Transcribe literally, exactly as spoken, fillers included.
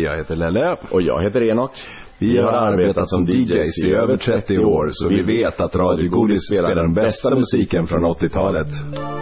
Jag heter Lelle. Och jag heter Enok. Vi har arbetat som D Js i över trettio år, så vi vet att Radio Godis spelar den bästa musiken från åttiotalet.